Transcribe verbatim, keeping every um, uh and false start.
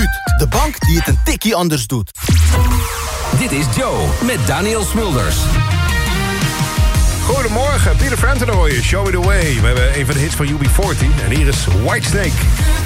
Absoluut, de bank die het een tikkie anders doet. Dit is Joe met Daniel Smulders. Goedemorgen, Peter Frampton hoor je, Show Me The Way. We hebben een van de hits van U B veertig en hier is Whitesnake.